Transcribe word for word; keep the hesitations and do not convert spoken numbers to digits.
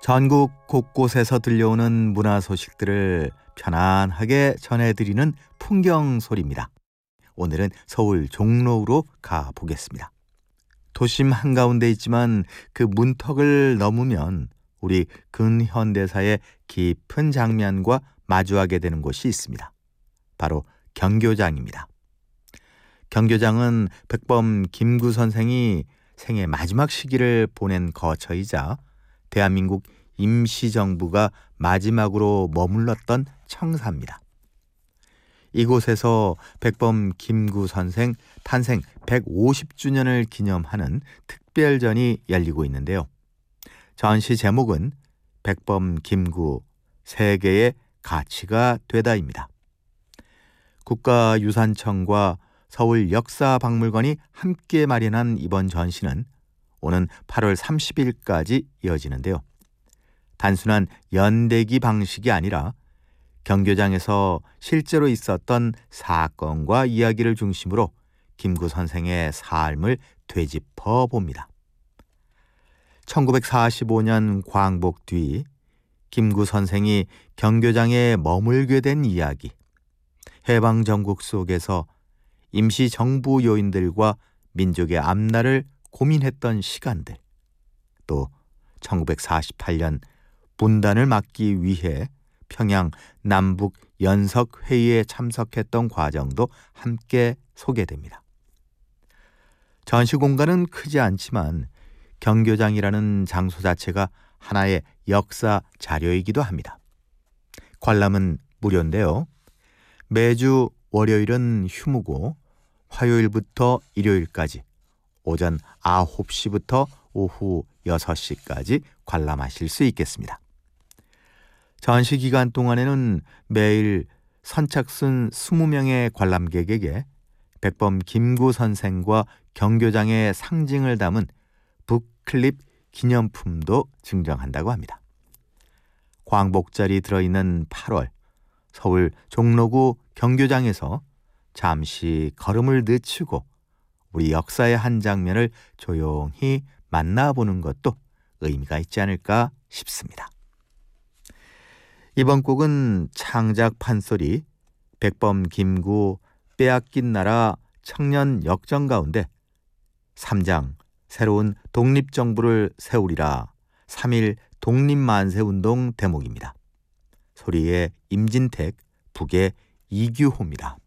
전국 곳곳에서 들려오는 문화 소식들을 편안하게 전해드리는 풍경 소리입니다. 오늘은 서울 종로로 가보겠습니다. 도심 한가운데 있지만 그 문턱을 넘으면 우리 근현대사의 깊은 장면과 마주하게 되는 곳이 있습니다. 바로 경교장입니다. 경교장은 백범 김구 선생이 생애 마지막 시기를 보낸 거처이자 대한민국 임시정부가 마지막으로 머물렀던 청사입니다. 이곳에서 백범 김구 선생 탄생 백오십 주년을 기념하는 특별전이 열리고 있는데요. 전시 제목은 백범 김구 세계의 가치가 되다입니다. 국가유산청과 서울역사박물관이 함께 마련한 이번 전시는 오는 팔월 삼십일까지 이어지는데요. 단순한 연대기 방식이 아니라 경교장에서 실제로 있었던 사건과 이야기를 중심으로 김구 선생의 삶을 되짚어 봅니다. 천구백사십오 년 광복 뒤 김구 선생이 경교장에 머물게 된 이야기, 해방전국 속에서 임시정부 요인들과 민족의 앞날을 고민했던 시간들, 또 천구백사십팔 년 분단을 막기 위해 평양 남북 연석회의에 참석했던 과정도 함께 소개됩니다. 전시 공간은 크지 않지만 경교장이라는 장소 자체가 하나의 역사 자료이기도 합니다. 관람은 무료인데요. 매주 월요일은 휴무고 화요일부터 일요일까지 오전 아홉 시부터 오후 여섯 시까지 관람하실 수 있겠습니다. 전시 기간 동안에는 매일 선착순 이십 명의 관람객에게 백범 김구 선생과 경교장의 상징을 담은 북클립 기념품도 증정한다고 합니다. 광복절이 들어있는 팔월, 서울 종로구 경교장에서 잠시 걸음을 늦추고 우리 역사의 한 장면을 조용히 만나보는 것도 의미가 있지 않을까 싶습니다. 이번 곡은 창작 판소리 백범 김구 빼앗긴 나라 청년 역정 가운데 삼 장 새로운 독립정부를 세우리라 삼 일 독립만세운동 대목입니다. 소리의 임진택, 북의 이규호입니다.